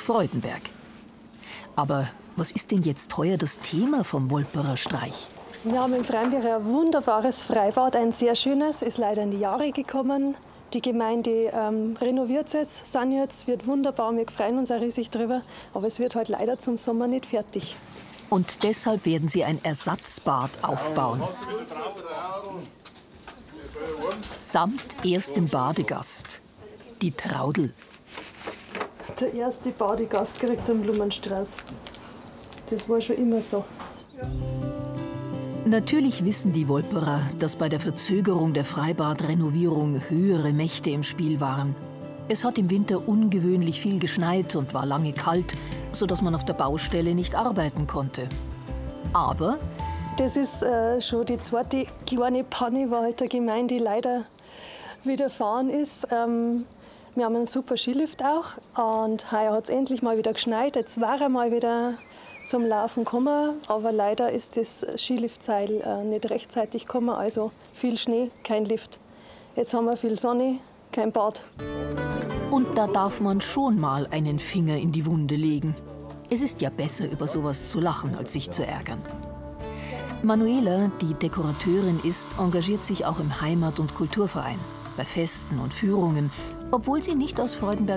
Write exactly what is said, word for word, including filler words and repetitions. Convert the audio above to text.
Freudenberg. Aber was ist denn jetzt heuer das Thema vom Wolperer Streich? Wir haben in Freinberg ein wunderbares Freibad, ein sehr schönes, ist leider in die Jahre gekommen. Die Gemeinde ähm, renoviert es jetzt, saniert es, wird wunderbar, wir freuen uns auch riesig drüber. Aber es wird halt leider zum Sommer nicht fertig. Und deshalb werden sie ein Ersatzbad aufbauen. Samt erstem Badegast, die Traudl. Der erste Badegast kriegt einen Blumenstrauß. Das war schon immer so. Natürlich wissen die Wolperer, dass bei der Verzögerung der Freibadrenovierung höhere Mächte im Spiel waren. Es hat im Winter ungewöhnlich viel geschneit und war lange kalt, sodass man auf der Baustelle nicht arbeiten konnte. Aber das ist äh, schon die zweite kleine Panne, die halt der Gemeinde leider widerfahren ist. Ähm, wir haben einen super Skilift auch und heuer hat es endlich mal wieder geschneit. Jetzt war er mal wieder zum Laufen gekommen, aber leider ist das Skiliftseil äh, nicht rechtzeitig gekommen, also viel Schnee, kein Lift. Jetzt haben wir viel Sonne, kein Bad. Und da darf man schon mal einen Finger in die Wunde legen. Es ist ja besser, über sowas zu lachen, als sich zu ärgern. Manuela, die Dekorateurin ist, engagiert sich auch im Heimat- und Kulturverein, bei Festen und Führungen, obwohl sie nicht aus Freudenberg